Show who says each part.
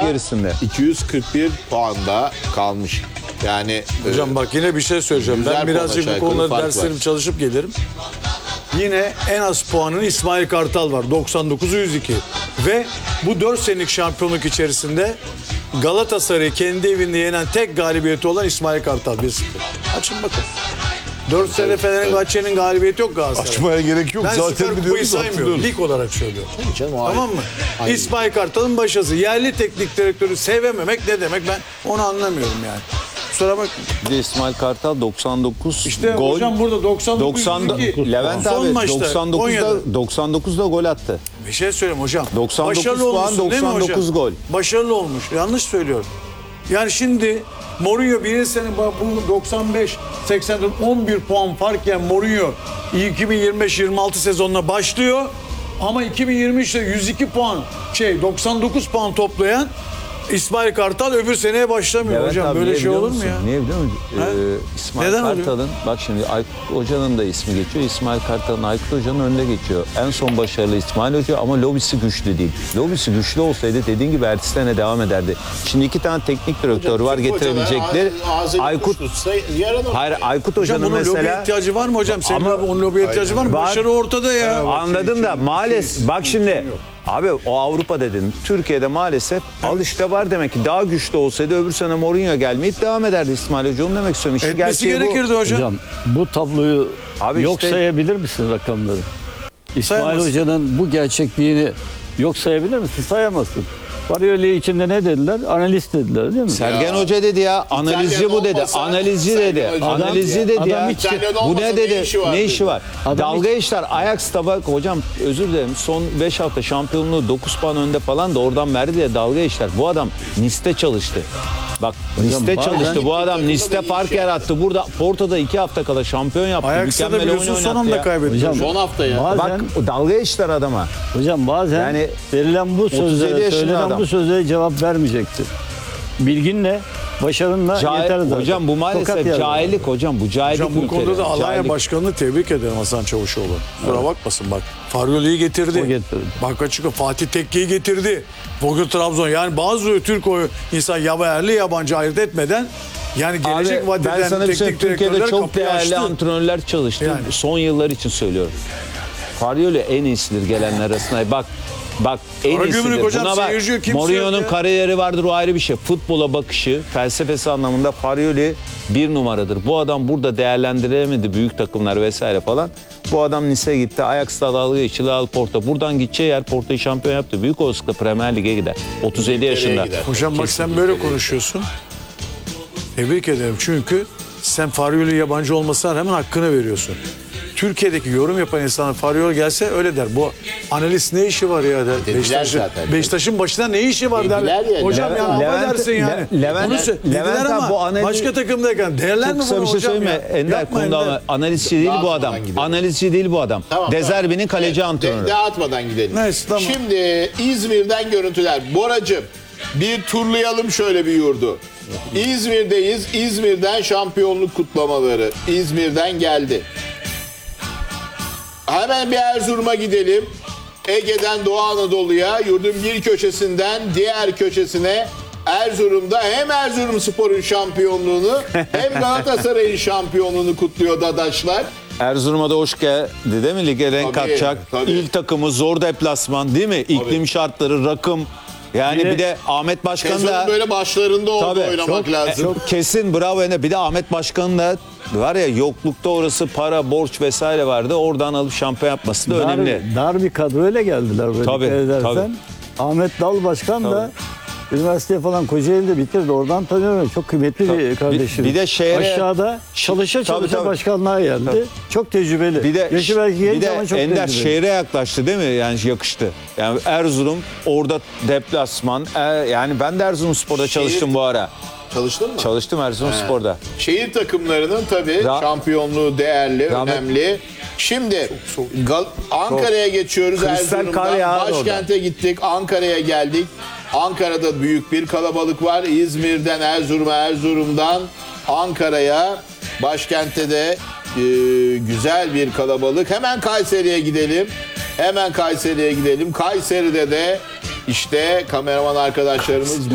Speaker 1: gerisinde.
Speaker 2: 241 puanda kalmış. Yani
Speaker 3: Hocam bak yine bir şey söyleyeceğim.
Speaker 2: Güzel
Speaker 3: Ben birazcık
Speaker 2: puan,
Speaker 3: bu konuda
Speaker 2: fark
Speaker 3: derslerimi
Speaker 2: var.
Speaker 3: çalışıp gelirim. Yine en az puanını İsmail Kartal var. 99'u 102. Ve bu 4 senelik şampiyonluk içerisinde Galatasaray'ı kendi evinde yenen tek galibiyeti olan İsmail Kartal 1-0. Açın bakın. 4 sene Fenerbahçe'nin galibiyeti yok Galatasaray.
Speaker 4: Açmaya gerek yok.
Speaker 3: Ben
Speaker 4: Zaten
Speaker 3: Süper Kupayı
Speaker 4: biliyoruz,
Speaker 3: saymıyorum.
Speaker 4: hatırlıyoruz.
Speaker 3: Lig olarak söylüyorum.
Speaker 2: canım, o
Speaker 3: Tamam mı? İsmail Kartal'ın başarısı. Yerli teknik direktörü sevememek ne demek, ben onu anlamıyorum yani. Kusura bakmayın.
Speaker 1: Bir de İsmail Kartal 99
Speaker 3: İşte
Speaker 1: gol.
Speaker 3: hocam burada 99 102.
Speaker 1: Levent
Speaker 3: Son
Speaker 1: abi
Speaker 3: maçta
Speaker 1: 99'da gol attı.
Speaker 3: Bir şey söyleyeyim hocam.
Speaker 1: 99
Speaker 3: Başarılı
Speaker 1: puan,
Speaker 3: olmuşsun değil mi
Speaker 1: 99
Speaker 3: hocam?
Speaker 1: gol.
Speaker 3: Başarılı olmuş. Yanlış söylüyorum. Yani şimdi Mourinho bir sene bu 95 84 11 puan farkken Mourinho 2025-26 sezonuna başlıyor. Ama 2023'te 102 puan 99 puan toplayan İsmail Kartal öbür seneye başlamıyor
Speaker 1: Levent
Speaker 3: hocam.
Speaker 1: abi
Speaker 3: Böyle
Speaker 1: niye
Speaker 3: şey
Speaker 1: biliyor
Speaker 3: olur mu
Speaker 1: musun?
Speaker 3: ya?
Speaker 1: Niye biliyor musun?
Speaker 3: He?
Speaker 1: İsmail
Speaker 3: Neden oluyor?
Speaker 1: Kartal'ın, bak şimdi Aykut Hoca'nın da ismi geçiyor. İsmail Kartal'ın Aykut Hoca'nın önünde geçiyor. En son başarılı İsmail Hoca ama lobisi güçlü değil. Lobisi güçlü olsaydı dediğin gibi ertesi sene devam ederdi. Şimdi 2 tane teknik direktör var getirebilecekler. Aykut, hayır Aykut
Speaker 3: Hocam
Speaker 1: Hoca'nın
Speaker 3: bunun lobiye
Speaker 1: mesela...
Speaker 3: ihtiyacı var mı hocam? Senin
Speaker 1: Ama-
Speaker 3: onun lobiye ihtiyacı var mı?
Speaker 1: Var.
Speaker 3: Başarı ortada ya.
Speaker 1: Anladım da maalesef bak şimdi abi o Avrupa dedin. Türkiye'de maalesef al işte var demek ki daha güçlü olsaydı öbür sene Mourinho gelmeyip devam ederdi İsmail Hoca. Onu demek istiyorum. İşin
Speaker 3: Etmesi
Speaker 1: gerçeği bu.
Speaker 3: gerekirdi hocam.
Speaker 5: Hocam bu tabloyu
Speaker 1: Abi
Speaker 5: yok
Speaker 1: işte-
Speaker 5: sayabilir misin rakamları? İsmail
Speaker 3: Sayamazsın.
Speaker 5: Hoca'nın bu gerçekliğini yok sayabilir misin? Sayamazsın. Varioli içinde ne dediler? Analist dediler değil mi?
Speaker 1: Sergen Hoca dedi ya, analizci bu dedi,
Speaker 2: olmasa
Speaker 1: analizci
Speaker 2: Sergen
Speaker 1: dedi,
Speaker 2: Hoca-
Speaker 1: analizci dedi ya.
Speaker 5: adam hiç-
Speaker 2: İtalyan
Speaker 1: Bu
Speaker 2: olmasa
Speaker 1: ne dedi, ne işi var?
Speaker 5: Adam
Speaker 1: Dalga işler, Ajax'ta bak hocam özür dilerim son 5 hafta şampiyonluğu 9 puan önde falan da oradan verdi diye dalga işler. Bu adam Nice'te çalıştı. Bak Nice'te
Speaker 5: bazen-
Speaker 1: çalıştı bu adam, Nice'te fark yarattı. Burada Porto'da 2 hafta kala şampiyon yaptı.
Speaker 3: Ajax'ta da
Speaker 1: Mükemmel oyun
Speaker 3: biliyorsun son
Speaker 1: oynattı
Speaker 3: anda
Speaker 1: ya.
Speaker 3: kaybetti.
Speaker 5: Hocam,
Speaker 2: Son hafta ya.
Speaker 5: bazen,
Speaker 1: Bak dalga işler adama.
Speaker 5: hocam bazen
Speaker 1: Yani
Speaker 5: verilen bu
Speaker 1: 37
Speaker 5: sözlere,
Speaker 1: yaşında
Speaker 5: söylenen
Speaker 1: adam.
Speaker 5: bu sözlere cevap vermeyecektir. Bilginle, başarınla yeter zaten.
Speaker 1: Hocam bu
Speaker 5: Tokat
Speaker 1: maalesef
Speaker 5: yerler.
Speaker 1: cahillik hocam, bu cahillik
Speaker 3: Hocam bu konuda
Speaker 1: ülkede.
Speaker 3: da Alanya
Speaker 1: Cahillik.
Speaker 3: Başkanı'nı tebrik ederim Hasan Çavuşoğlu. Kusura bakmasın bak. Faryoli'yi getirdi.
Speaker 5: O getirdi.
Speaker 3: Bak açık Fatih Tekke'yi getirdi. Bugün Trabzon yani bazı Türk insan yerli yabancı ayırt etmeden yani gelecek
Speaker 1: Abi,
Speaker 3: vaat
Speaker 1: ben
Speaker 3: eden
Speaker 1: sana bir şey
Speaker 3: teknik
Speaker 1: Türkiye'de
Speaker 3: direktörler
Speaker 1: çok
Speaker 3: kapıyı
Speaker 1: değerli
Speaker 3: açtı.
Speaker 1: antrenörler çalıştı.
Speaker 3: Yani.
Speaker 1: Son yıllar için söylüyorum. Faryoli en iyisidir gelenler arasında. Bak en
Speaker 3: Karagümrük
Speaker 1: iyisidir.
Speaker 3: hocam,
Speaker 1: Buna bak.
Speaker 3: seyirci kimse
Speaker 1: Mourinho'nun
Speaker 3: yok ya.
Speaker 1: kariyeri vardır, o ayrı bir şey. Futbola bakışı, felsefesi anlamında Faryoli bir numaradır. Bu adam burada değerlendiremedi büyük takımlar vesaire falan. Bu adam Nice'e gitti. Ajax'ta dalga geçti. Al Porto. Buradan gideceği yer Porto'yu şampiyon yaptı. Büyük olasılıkla Premier Lig'e gider. 37 yaşında.
Speaker 2: gider.
Speaker 3: Hocam bak sen böyle konuşuyorsun. Tebrik ederim çünkü sen Faryoli yabancı olmasına rağmen hakkını veriyorsun. Türkiye'deki yorum yapan insanlar Faryoli gelse öyle der. Bu analist ne işi var ya der.
Speaker 2: Dediler zaten.
Speaker 3: Beşiktaş'ın başına ne işi var der.
Speaker 2: Dediler ya.
Speaker 3: Hocam ya affedersin yani. Dediler
Speaker 1: abi
Speaker 3: ama
Speaker 1: bu analiz-
Speaker 3: başka takımdayken derler
Speaker 1: Çok
Speaker 3: mi
Speaker 1: kısa
Speaker 3: bunu
Speaker 1: bir şey
Speaker 3: hocam
Speaker 1: söyleyeyim mi?
Speaker 3: ya?
Speaker 1: Ender
Speaker 3: Yapmayın
Speaker 1: konuda
Speaker 3: der.
Speaker 1: analizci değil bu adam.
Speaker 2: Dağıtmadan gidelim.
Speaker 1: Analizci değil bu adam.
Speaker 2: Tamam,
Speaker 1: Dezerbi'nin kaleci
Speaker 2: Evet,
Speaker 1: antrenörü.
Speaker 2: Dağıtmadan gidelim.
Speaker 3: Neyse, tamam.
Speaker 2: Şimdi İzmir'den görüntüler. Boracığım bir turlayalım şöyle bir yurdu. İzmir'deyiz. İzmir'den şampiyonluk kutlamaları. İzmir'den geldi. Hemen bir Erzurum'a gidelim. Ege'den Doğu Anadolu'ya, yurdun bir köşesinden diğer köşesine Erzurum'da hem Erzurumspor'un şampiyonluğunu hem Galatasaray'ın şampiyonluğunu kutluyor dadaşlar.
Speaker 1: Erzurum'a da hoş geldi değil mi? Lige renk
Speaker 2: Tabii,
Speaker 1: katacak.
Speaker 2: tabii.
Speaker 1: İlk takımı zor deplasman değil mi? İklim şartları, rakım. Yani bir de Ahmet Başkan
Speaker 2: Sezonun
Speaker 1: da
Speaker 2: böyle başlarında orada
Speaker 1: Tabii,
Speaker 2: oynamak lazım.
Speaker 1: çok kesin bravo Ender. Bir de Ahmet Başkan'ın da var ya yoklukta orası para, borç vesaire vardı. Oradan alıp şampiyon yapması da önemli.
Speaker 5: Dar bir kadroyla geldiler böyle
Speaker 1: Tabii,
Speaker 5: dikkat edersen.
Speaker 1: tabii.
Speaker 5: Ahmet Dal Başkan da üniversiteye falan Kocaeli'de bitirdi. Oradan tanıyorum. Çok kıymetli bir kardeşim.
Speaker 1: bir de şehre-
Speaker 5: Aşağıda çalışa
Speaker 1: Tabii, tabii.
Speaker 5: başkanlığa geldi.
Speaker 1: Tabii.
Speaker 5: Çok tecrübeli.
Speaker 1: Bir de
Speaker 5: Yaşı belki genç ama çok
Speaker 1: Ender
Speaker 5: tecrübeli.
Speaker 1: şehre yaklaştı değil mi? Yani yakıştı. Yani Erzurum orada deplasman. Yani ben de Erzurumspor'da çalıştım bu ara.
Speaker 2: Çalıştın mı?
Speaker 1: Çalıştım Erzurumspor'da.
Speaker 2: Şehir takımlarının tabii şampiyonluğu değerli,
Speaker 1: Rahmet-
Speaker 2: önemli. Şimdi Ankara'ya geçiyoruz.
Speaker 1: Kristal kar yağar
Speaker 2: Erzurum'dan başkente gittik, Ankara'ya geldik. Ankara'da büyük bir kalabalık var. İzmir'den Erzurum'a, Erzurum'dan Ankara'ya, başkentte de güzel bir kalabalık. Hemen Kayseri'ye gidelim. Kayseri'de de işte kameraman arkadaşlarımız